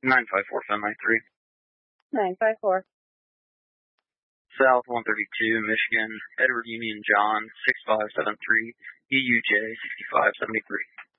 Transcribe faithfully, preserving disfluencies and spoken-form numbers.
nine five four five nine three. nine five four. South one thirty-two, Michigan, Edward Union John, six five seven three, E U J six five seven three.